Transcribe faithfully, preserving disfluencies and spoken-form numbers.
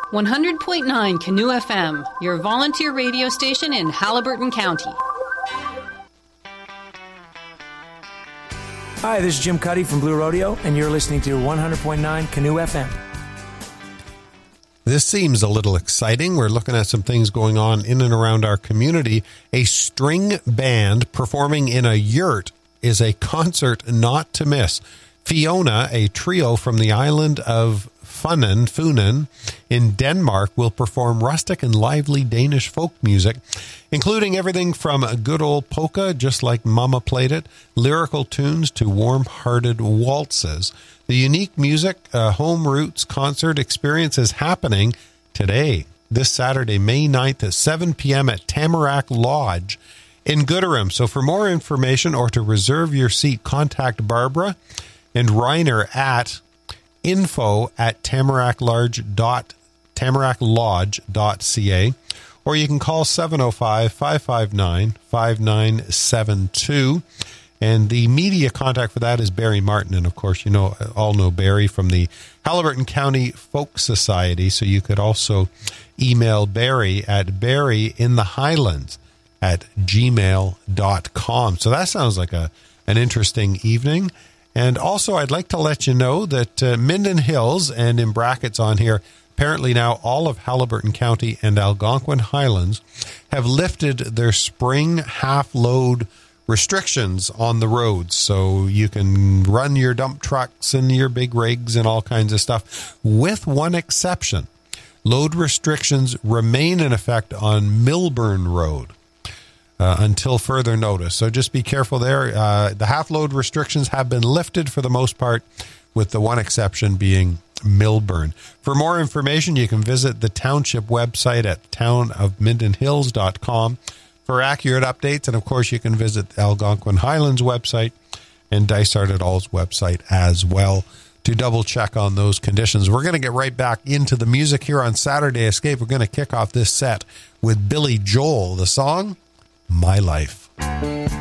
one hundred point nine Canoe F M, your volunteer radio station in Haliburton County. Hi, this is Jim Cuddy from Blue Rodeo, and you're listening to one hundred point nine Canoe F M. This seems a little exciting. We're looking at some things going on in and around our community. A string band performing in a yurt is a concert not to miss. Fiona, a trio from the island of Funen, Funen in Denmark, will perform rustic and lively Danish folk music, including everything from a good old polka, just like Mama played it, lyrical tunes to warm-hearted waltzes. The unique music uh, Home Roots concert experience is happening today, this Saturday, May ninth at seven p.m. at Tamarack Lodge in Gooderham. So for more information or to reserve your seat, contact Barbara and Reiner at info at tamarack lodge dot tamarack lodge dot c a, or you can call seven oh five, five five nine, five nine seven two. And the media contact for that is Barry Martin. And of course, you know, all know Barry from the Haliburton County Folk Society. So you could also email Barry at Barry in the Highlands at gmail dot com. So that sounds like a an interesting evening. And also, I'd like to let you know that uh, Minden Hills, and in brackets on here, apparently now all of Haliburton County and Algonquin Highlands have lifted their spring half-load restrictions on the roads. So you can run your dump trucks and your big rigs and all kinds of stuff, with one exception. Load restrictions remain in effect on Milburn Road Uh, until further notice. So just be careful there. Uh, the half-load restrictions have been lifted for the most part, with the one exception being Milburn. For more information, you can visit the township website at town of minden hills dot com for accurate updates. And, of course, you can visit the Algonquin Highlands website and Dysart et al.'s website as well to double-check on those conditions. We're going to get right back into the music here on Saturday Escape. We're going to kick off this set with Billy Joel, the song My Life.